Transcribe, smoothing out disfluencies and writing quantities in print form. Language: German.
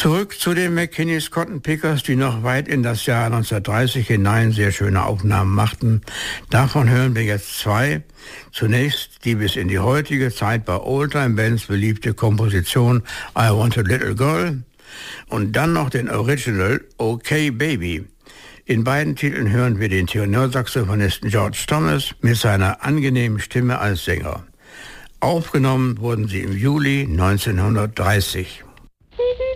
Zurück zu den McKinney's Cotton Pickers, die noch weit in das Jahr 1930 hinein sehr schöne Aufnahmen machten. Davon hören wir jetzt zwei. Zunächst die bis in die heutige Zeit bei Oldtime-Bands beliebte Komposition I Want a Little Girl und dann noch den Original Okay Baby. In beiden Titeln hören wir den Tenorsaxophonisten George Thomas mit seiner angenehmen Stimme als Sänger. Aufgenommen wurden sie im Juli 1930.